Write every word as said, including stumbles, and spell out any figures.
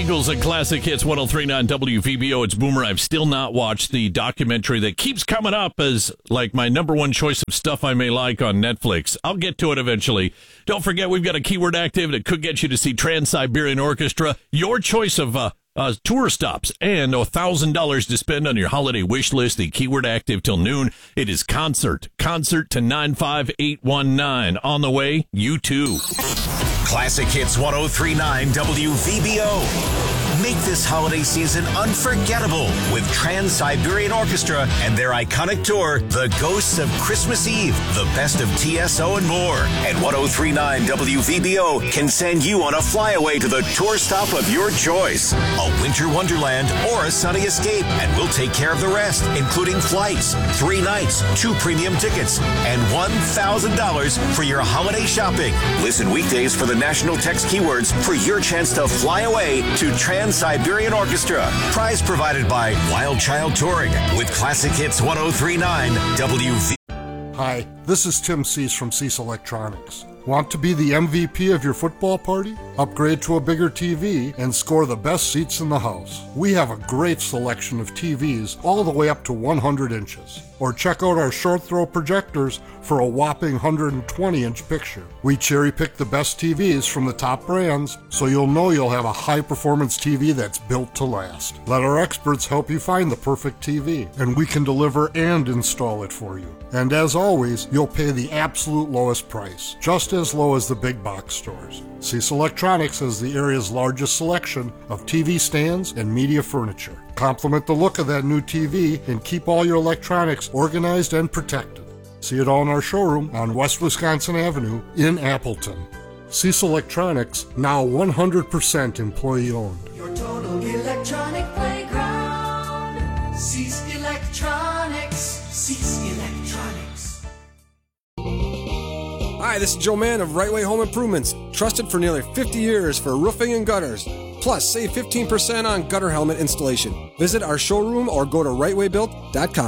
Eagles and Classic Hits one oh three point nine W V B O. It's Boomer. I've still not watched the documentary that keeps coming up as like my number one choice of stuff I may like on Netflix. I'll get to it eventually. Don't forget, we've got a keyword active that could get you to see Trans-Siberian Orchestra, your choice of uh, uh, tour stops, and one thousand dollars to spend on your holiday wish list. The keyword active till noon. It is concert. Concert to nine five eight one nine. On the way, you too. Classic Hits one oh three point nine W V B O. Make this holiday season unforgettable with Trans-Siberian Orchestra and their iconic tour, The Ghosts of Christmas Eve, the best of T S O and more. And one oh three point nine W V B O can send you on a flyaway to the tour stop of your choice, a winter wonderland or a sunny escape, and we'll take care of the rest, including flights, three nights, two premium tickets, and one thousand dollars for your holiday shopping. Listen weekdays for the national text keywords for your chance to fly away to Trans-Siberian Orchestra. Prize provided by Wild Child Touring with Classic Hits one oh three point nine W V. Hi, this is Tim Cease from Cease Electronics. Want to be the M V P of your football party? Upgrade to a bigger T V and score the best seats in the house. We have a great selection of T Vs all the way up to one hundred inches. Or check out our short throw projectors for a whopping one hundred twenty inch picture. We cherry pick the best T Vs from the top brands, so you'll know you'll have a high performance T V that's built to last. Let our experts help you find the perfect T V, and we can deliver and install it for you. And as always, you'll pay the absolute lowest price, just as low as the big box stores. Cease Electronics has the area's largest selection of T V stands and media furniture. Complement the look of that new T V and keep all your electronics organized and protected. See it all in our showroom on West Wisconsin Avenue in Appleton. Cease Electronics, now one hundred percent employee owned. Your total electronic playground. Cease Electronics. Cease Electronics. Hi, this is Joe Mann of Right Way Home Improvements, trusted for nearly fifty years for roofing and gutters. Plus, save fifteen percent on gutter helmet installation. Visit our showroom or go to right way built dot com.